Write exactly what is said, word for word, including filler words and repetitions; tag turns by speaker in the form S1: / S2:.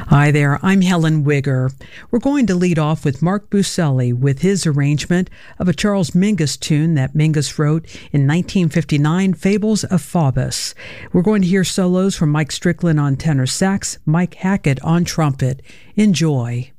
S1: Hi there, I'm Helen Wigger. We're going to lead off with Mark Buseli with his arrangement of a Charles Mingus tune that Mingus wrote in nineteen fifty-nine, Fables of Faubus. We're going to hear solos from Mike Strickland on tenor sax, Mike Hackett on trumpet. Enjoy.